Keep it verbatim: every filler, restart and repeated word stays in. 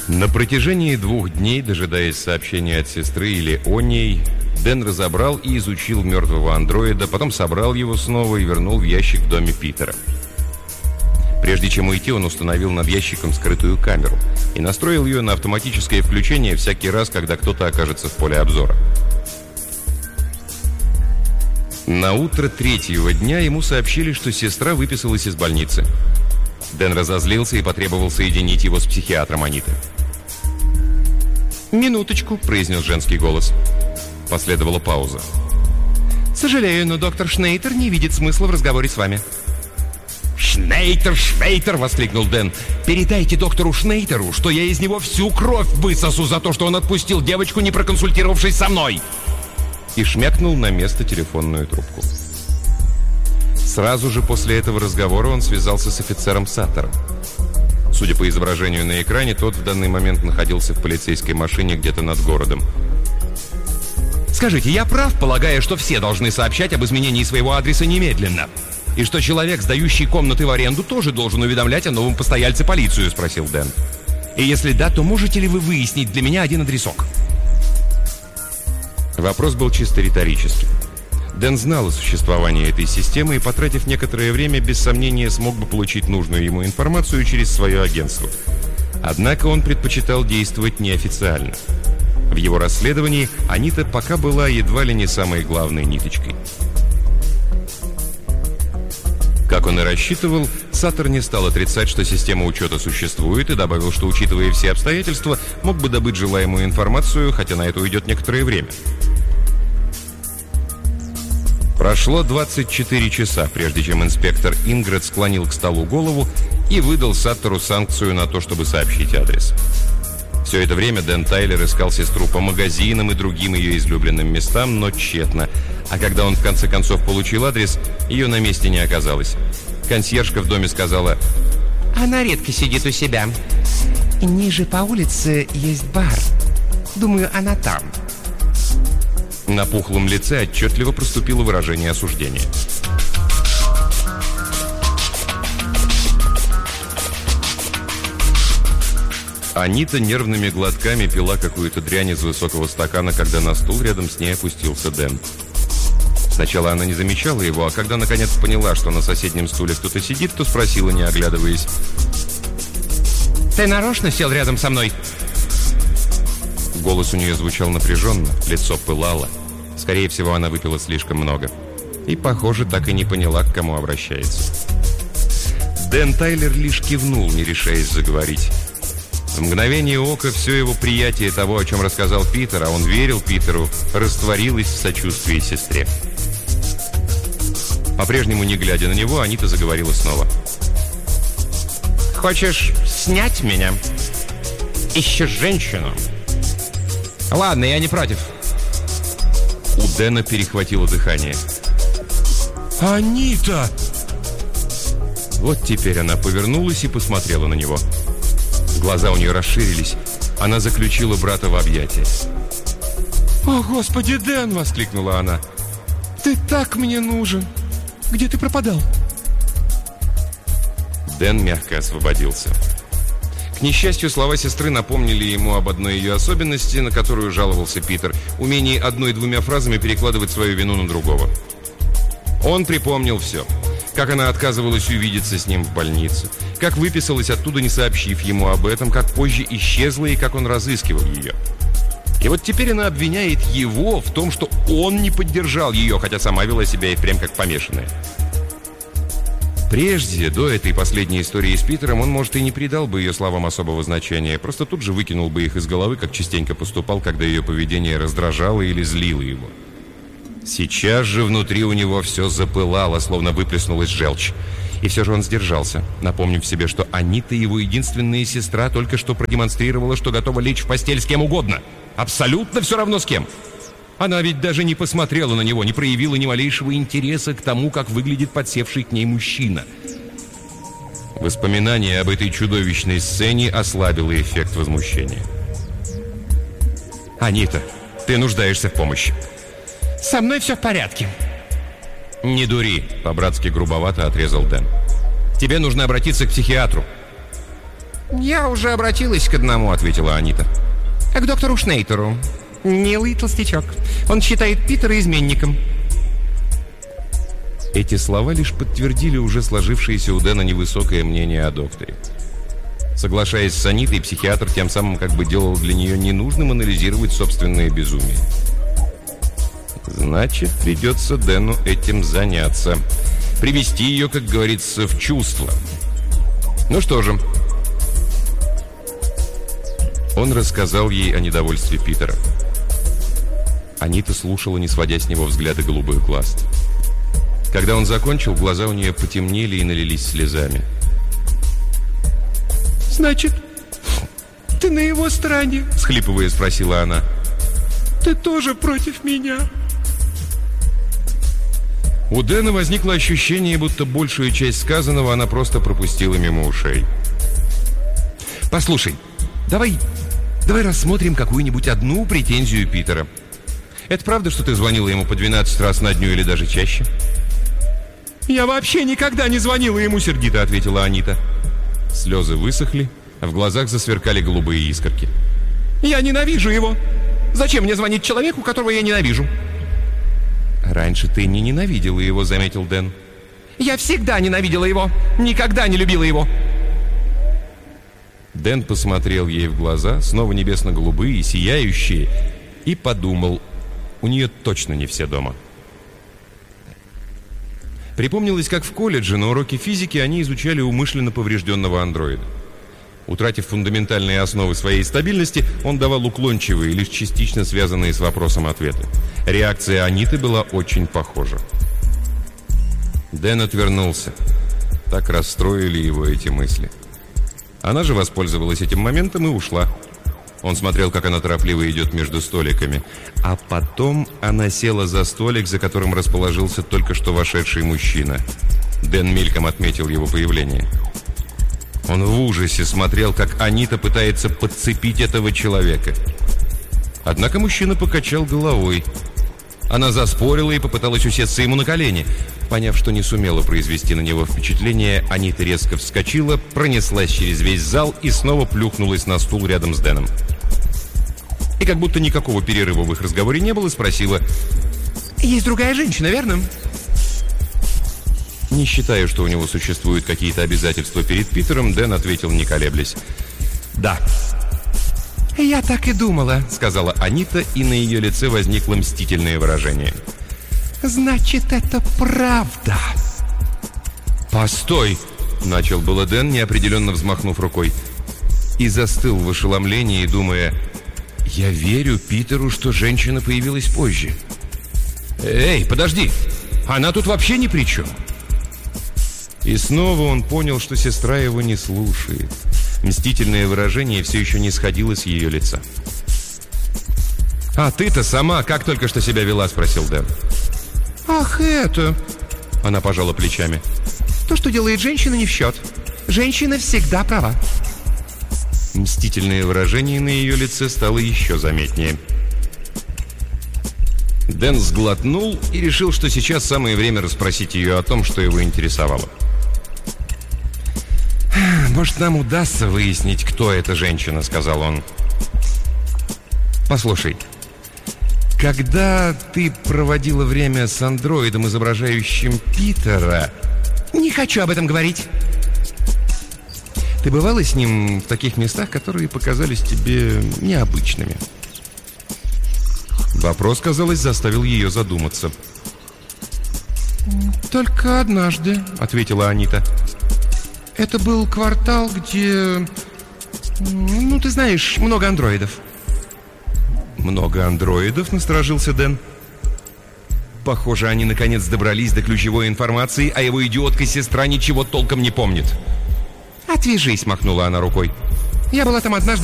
На протяжении двух дней, дожидаясь сообщения от сестры или о ней, Дэн разобрал и изучил мертвого андроида, потом собрал его снова и вернул в ящик в доме Питера. Прежде чем уйти, он установил над ящиком скрытую камеру и настроил ее на автоматическое включение всякий раз, когда кто-то окажется в поле обзора. На утро третьего дня ему сообщили, что сестра выписалась из больницы. Дэн разозлился и потребовал соединить его с психиатром Аниты. «Минуточку», — произнес женский голос. Последовала пауза. «Сожалею, но доктор Шнейтер не видит смысла в разговоре с вами». «Шнейтер, Швейтер!» — воскликнул Дэн. «Передайте доктору Шнейтеру, что я из него всю кровь высосу за то, что он отпустил девочку, не проконсультировавшись со мной!» И шмякнул на место телефонную трубку. Сразу же после этого разговора он связался с офицером Саттером. Судя по изображению на экране, тот в данный момент находился в полицейской машине где-то над городом. «Скажите, я прав, полагая, что все должны сообщать об изменении своего адреса немедленно? И что человек, сдающий комнаты в аренду, тоже должен уведомлять о новом постояльце полицию?» — спросил Дэн. «И если да, то можете ли вы выяснить для меня один адресок?» Вопрос был чисто риторическим. Дэн знал о существовании этой системы и, потратив некоторое время, без сомнения смог бы получить нужную ему информацию через свое агентство. Однако он предпочитал действовать неофициально. В его расследовании Анита пока была едва ли не самой главной ниточкой. Как он и рассчитывал, Саттер не стал отрицать, что система учета существует, и добавил, что, учитывая все обстоятельства, мог бы добыть желаемую информацию, хотя на это уйдет некоторое время. Прошло двадцать четыре часа, прежде чем инспектор Ингрид склонил к столу голову и выдал Саттеру санкцию на то, чтобы сообщить адрес. Все это время Дэн Тайлер искал сестру по магазинам и другим ее излюбленным местам, но тщетно. А когда он в конце концов получил адрес, ее на месте не оказалось. Консьержка в доме сказала: «Она редко сидит у себя. Ниже по улице есть бар. Думаю, она там». На пухлом лице отчетливо проступило выражение осуждения. Анита нервными глотками пила какую-то дрянь из высокого стакана, когда на стул рядом с ней опустился Дэн. Сначала она не замечала его, а когда наконец поняла, что на соседнем стуле кто-то сидит, то спросила, не оглядываясь: «Ты нарочно сел рядом со мной?» Голос у нее звучал напряженно, лицо пылало. Скорее всего, она выпила слишком много. И, похоже, так и не поняла, к кому обращается. Дэн Тайлер лишь кивнул, не решаясь заговорить. В мгновение ока все его приятие того, о чем рассказал Питер, а он верил Питеру, растворилось в сочувствии сестре. По-прежнему, не глядя на него, Анита заговорила снова. «Хочешь снять меня? Ищешь женщину? Ладно, я не против». У Дэна перехватило дыхание. «Анита!» Вот теперь она повернулась и посмотрела на него. Глаза у нее расширились. Она заключила брата в объятия. «О, Господи, Дэн!» — воскликнула она. «Ты так мне нужен! Где ты пропадал?» Дэн мягко освободился. К несчастью, слова сестры напомнили ему об одной ее особенности, на которую жаловался Питер: умении одной-двумя фразами перекладывать свою вину на другого. Он припомнил все. Как она отказывалась увидеться с ним в больнице, как выписалась оттуда, не сообщив ему об этом, как позже исчезла и как он разыскивал ее. И вот теперь она обвиняет его в том, что он не поддержал ее, хотя сама вела себя и прям как помешанная. Прежде, до этой последней истории с Питером, он, может, и не придал бы ее словам особого значения, просто тут же выкинул бы их из головы, как частенько поступал, когда ее поведение раздражало или злило его. Сейчас же внутри у него все запылало, словно выплеснулась желчь. И все же он сдержался, напомнив себе, что Анита, его единственная сестра, только что продемонстрировала, что готова лечь в постель с кем угодно. Абсолютно все равно с кем. Она ведь даже не посмотрела на него, не проявила ни малейшего интереса к тому, как выглядит подсевший к ней мужчина. Воспоминание об этой чудовищной сцене ослабило эффект возмущения. «Анита, ты нуждаешься в помощи». «Со мной все в порядке». «Не дури», — по-братски грубовато отрезал Дэн. «Тебе нужно обратиться к психиатру». «Я уже обратилась к одному», — ответила Анита. «К доктору Шнейтеру. Милый толстячок. Он считает Питера изменником». Эти слова лишь подтвердили уже сложившееся у Дэна невысокое мнение о докторе. Соглашаясь с Анитой, психиатр тем самым как бы делал для нее ненужным анализировать собственное безумие. Значит, придется Дэну этим заняться. Привести ее, как говорится, в чувство. Ну что же. Он рассказал ей о недовольстве Питера. Анита слушала, не сводя с него взгляда голубых глаз. Когда он закончил, глаза у нее потемнели и налились слезами. «Значит, ты на его стороне?» — схлипывая спросила она. «Ты тоже против меня?» У Дэна возникло ощущение, будто большую часть сказанного она просто пропустила мимо ушей. «Послушай, давай, давай рассмотрим какую-нибудь одну претензию Питера. Это правда, что ты звонила ему по двенадцать раз на дню или даже чаще?» «Я вообще никогда не звонила ему», — сердито ответила Анита. Слезы высохли, а в глазах засверкали голубые искорки. «Я ненавижу его. Зачем мне звонить человеку, которого я ненавижу?» «Раньше ты не ненавидела его», — заметил Дэн. «Я всегда ненавидела его. Никогда не любила его». Дэн посмотрел ей в глаза, снова небесно-голубые, сияющие, и подумал, у нее точно не все дома. Припомнилось, как в колледже на уроке физики они изучали умышленно поврежденного андроида. Утратив фундаментальные основы своей стабильности, он давал уклончивые, лишь частично связанные с вопросом ответы. Реакция Аниты была очень похожа. Дэн отвернулся. Так расстроили его эти мысли. Она же воспользовалась этим моментом и ушла. Он смотрел, как она торопливо идет между столиками. А потом она села за столик, за которым расположился только что вошедший мужчина. Дэн мельком отметил его появление. Он в ужасе смотрел, как Анита пытается подцепить этого человека. Однако мужчина покачал головой. Она заспорила и попыталась усесться ему на колени. Поняв, что не сумела произвести на него впечатление, Анита резко вскочила, пронеслась через весь зал и снова плюхнулась на стул рядом с Дэном. И как будто никакого перерыва в их разговоре не было, спросила: «Есть другая женщина, верно?» Не считая, что у него существуют какие-то обязательства перед Питером, Дэн ответил, не колеблясь: «Да». «Я так и думала», — сказала Анита, и на ее лице возникло мстительное выражение. «Значит, это правда». «Постой!» — начал было Дэн, неопределенно взмахнув рукой. И застыл в ошеломлении, думая: «Я верю Питеру, что женщина появилась позже». «Эй, подожди! Она тут вообще ни при чем!» И снова он понял, что сестра его не слушает. Мстительное выражение все еще не сходило с ее лица. «А ты-то сама как только что себя вела?» — спросил Дэн. «Ах, это...» — она пожала плечами. «То, что делает женщина, не в счет. Женщина всегда права». Мстительное выражение на ее лице стало еще заметнее. Дэн сглотнул и решил, что сейчас самое время расспросить ее о том, что его интересовало. «Может, нам удастся выяснить, кто эта женщина», — сказал он. «Послушай, когда ты проводила время с андроидом, изображающим Питера...» «Не хочу об этом говорить». «Ты бывала с ним в таких местах, которые показались тебе необычными?» Вопрос, казалось, заставил ее задуматься. «Только однажды», — ответила Анита. «Это был квартал, где... Ну, ты знаешь, много андроидов». «Много андроидов?» — насторожился Дэн. Похоже, они наконец добрались до ключевой информации, а его идиотка сестра ничего толком не помнит. «Отвяжись», — махнула она рукой. «Я была там однажды